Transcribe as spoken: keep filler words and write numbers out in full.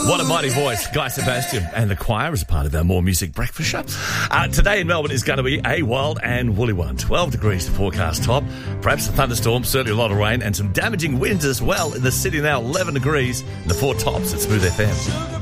What a mighty voice, Guy Sebastian and the choir as a part of our More Music Breakfast show. Uh, today in Melbourne is going to be a wild and woolly one. twelve degrees to forecast top. Perhaps a thunderstorm, certainly a lot of rain and some damaging winds as well. In the city now, eleven degrees. And the four tops at Smooth F M.